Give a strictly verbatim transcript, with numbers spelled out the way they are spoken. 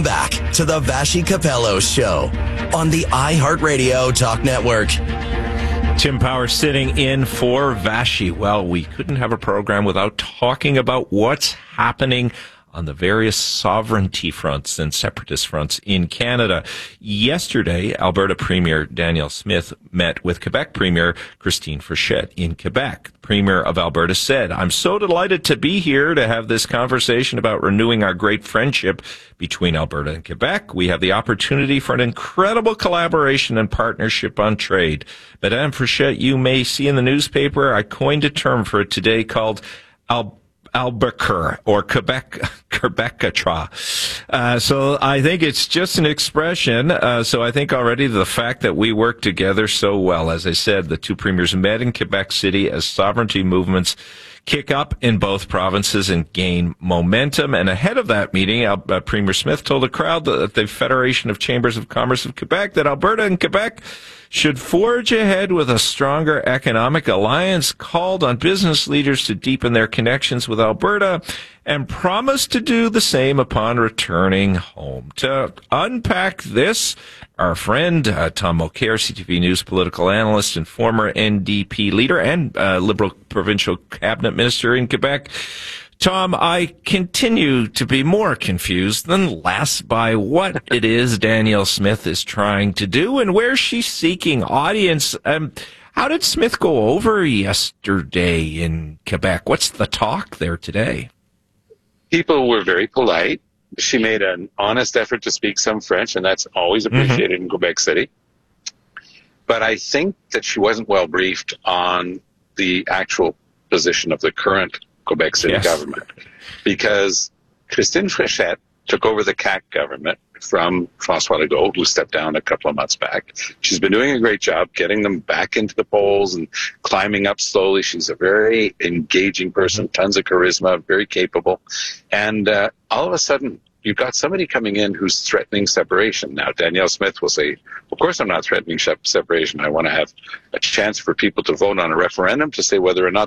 Back to the Vassy Capello Show on the iHeartRadio Talk Network. Tim Power sitting in for Vassy. Well, we couldn't have a program without talking about what's happening on the various sovereignty fronts and separatist fronts in Canada. Yesterday, Alberta Premier Danielle Smith met with Quebec Premier Christine Frechette in Quebec. The Premier of Alberta said, "I'm so delighted to be here to have this conversation about renewing our great friendship between Alberta and Quebec. We have the opportunity for an incredible collaboration and partnership on trade. Madame Frechette, you may see in the newspaper, I coined a term for it today called Alberta. Albuquerque or Quebec, Quebecatra. Uh, so I think it's just an expression. Uh, so I think already the fact that we work together so well, as I said, the two premiers met in Quebec City as sovereignty movements kick up in both provinces and gain momentum. And ahead of that meeting, uh, Premier Smith told the crowd that the Federation of Chambers of Commerce of Quebec that Alberta and Quebec should forge ahead with a stronger economic alliance, called on business leaders to deepen their connections with Alberta, and promised to do the same upon returning home. To unpack this, our friend uh, Tom Mulcair, C T V News political analyst and former N D P leader and uh, Liberal provincial cabinet minister in Quebec. Tom, I continue to be more confused than less by what it is Danielle Smith is trying to do and where she's seeking audience. Um, how did Smith go over yesterday in Quebec? What's the talk there today? People were very polite. She made an honest effort to speak some French, and that's always appreciated mm-hmm. in Quebec City. But I think that she wasn't well briefed on the actual position of the current Quebec City yes. government, because Christine Frechette took over the C A Q government from François Legault, who stepped down a couple of months back. She's been doing a great job getting them back into the polls and climbing up slowly. She's a very engaging person, tons of charisma, very capable. And uh, all of a sudden, you've got somebody coming in who's threatening separation. Now, Danielle Smith will say, of course I'm not threatening separation. I want to have a chance for people to vote on a referendum to say whether or not